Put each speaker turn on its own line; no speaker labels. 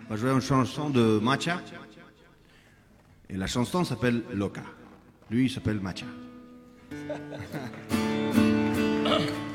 On va jouer une chanson de Macha. Et la chanson s'appelle Loca. Lui, il s'appelle Macha.